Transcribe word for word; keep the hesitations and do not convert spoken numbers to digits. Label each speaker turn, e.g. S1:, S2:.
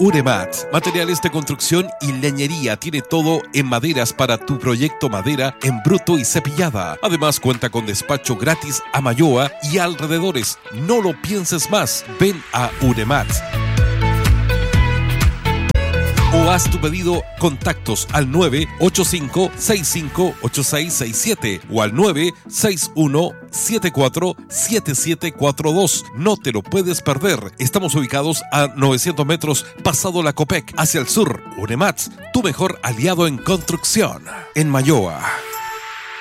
S1: Uremat, materiales de construcción y leñería, tiene todo en maderas para tu proyecto, madera en bruto y cepillada. Además cuenta con despacho gratis a Mayoa y alrededores. No lo pienses más, ven a Uremat. O haz tu pedido, contactos al nueve ocho cinco, seis cinco ocho seis seis siete o al nueve seis uno, siete cuatro siete siete cuatro dos. No te lo puedes perder. Estamos ubicados a novecientos metros pasado la Copec, hacia el sur. Uremat, tu mejor aliado en construcción. En Mayoa.